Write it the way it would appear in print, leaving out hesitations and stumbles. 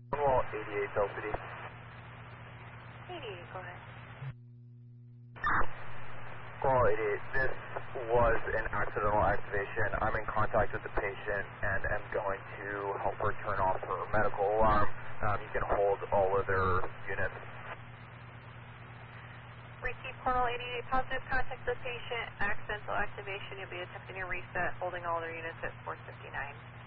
Cornwall 88 LCD. 88, go ahead. Cornwall 88, this was an accidental activation. I'm in contact with the patient and am going to help her turn off her medical alarm. You can hold all of their units. Receive Cornwall 88, positive contact the patient, accidental activation. You'll be attempting a reset, holding all their units at 459.